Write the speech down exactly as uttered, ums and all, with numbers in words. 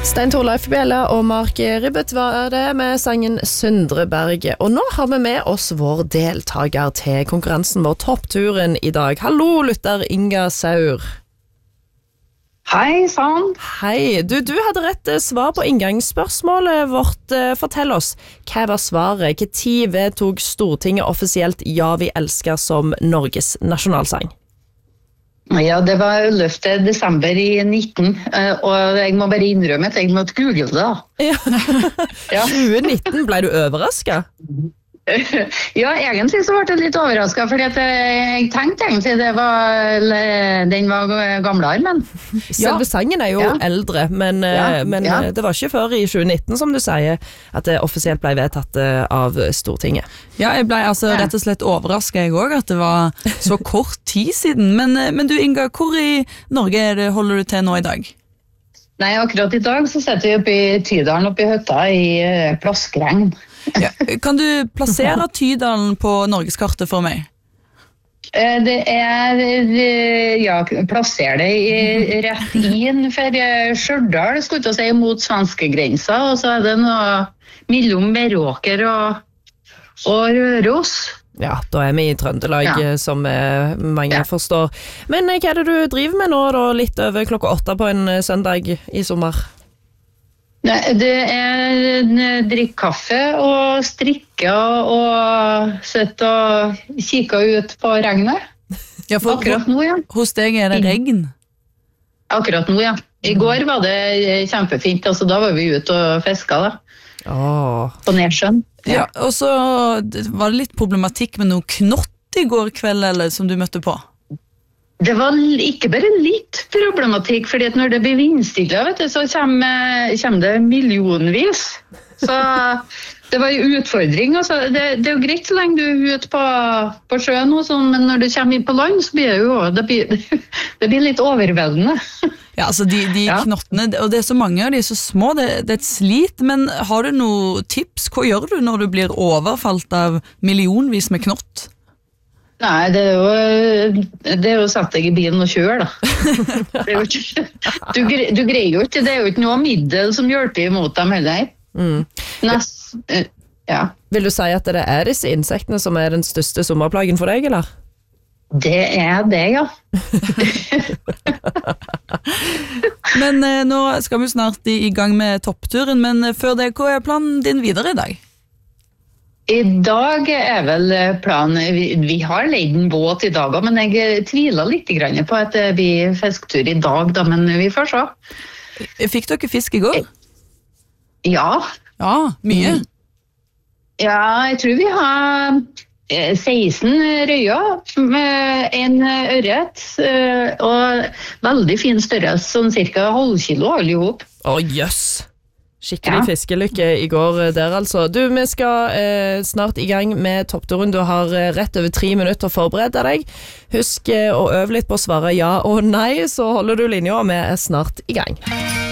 Stein Torleif Bjelle og Mark Ribbet var det med sangen Sundreberget. Og nå har vi med oss vår deltaker til konkurransen vår Toppturen i dag. Hallo, lytter Inga Saur. Hei, sann. Hei, du, du hadde rett svar på inngangsspørsmålet vårt. Fortell oss, hva var svaret? Hva tid vedtok Stortinget offisielt Ja, vi elsker som Norges nasjonalsang? Ja, det var ellevte desember i nitten, og jeg må bare innrømme at jeg måtte google det da. Ja. Ja. tjue nitten, ble du overrasket? Ja, egentlig så ble jeg litt overrasket, fordi at jeg tenkte egentlig det var, den var gamlere, men... Selve ja. Sangen er jo ja. Eldre, men, ja. men ja. Det var ikke før i tjue nitten, som du sier, at det offisielt ble vedtatt av Stortinget. Ja, jeg ble altså ja. Rett og slett overrasket jeg også, at det var så kort tid siden. Men, men du Inga, hvor i Norge er det, holder du til nå i dag? Nei, akkurat i dag så sitter vi oppe i Tydalen, oppe i høtta i Plaskregn. Ja. Kan du plassere Tydalen på Norgeskartet for meg? Det er, ja, plassere det i, rett inn for Stjørdal, skulle jeg si, mot svenskegrensa, og så er det noe mellom Meråker og, og Røros. Ja, da er vi i Trøndelag, ja. Som mange ja. Forstår. Men hva er det du driver med nå, da, litt over klokka åtte på en søndag i sommer? Nei, det er drikk kaffe og strikke og sitte og kikke ut på regnet. Ja, for akkurat nå, ja. Hos deg er det regn? Akkurat nå, ja. I går var det kjempefint, altså da var vi ute og fisket da. Åh. På Nedsjøen. Ja, og så var det litt problematikk med noe knott i går kveld, eller som du møtte på? Det var ikke bare litt problematikk, fordi at når det blir vindstille, vet du, så kommer, kommer det millionvis. Så det var en utfordring. Altså. Det, det er jo greit så lenge du er ute på, på sjøen, og sånn, men når du kommer inn på land, så blir det jo det blir, det blir litt overveldende. Ja, altså de, de ja. Knottene, og det er så mange av de er så små, det, det er et slit, men har du noen tips? Hva gjør du når du blir overfalt av millionvis med knott? Nei, det er jo, det er jo satt deg i bilen og kjør da. Det er jo ikke, du, du greier jo ikke, det er jo ikke noe middel som hjelper imot dem heller. Mm. Nest, ja. Vil du si at det er disse insektene som er den største sommerplagen for deg, eller? Det er det, ja. Men eh, nå skal vi snart i, i gang med toppturen, men før det, hva er planen din videre i dag? I dag er vel planen, vi, vi har leid en båt i dag, men jeg tviler litt på at det blir fisketur i dag, da, men vi får se. Fikk dere fisk i går? Ja. Ja, mye? Ja, jeg tror vi har seksten røyer med en ørret, og veldig fin størrelse, sånn cirka halv kilo alle ihop. Å, jøss! Skikkelig ja. Fiskelykke i går der altså. Du, vi skal eh, snart i gang med toppturen. Du har eh, rett over tre minutter å forberede deg. Husk eh, å øve litt på å svare ja og nei, så holder du linja, og vi er snart i gang.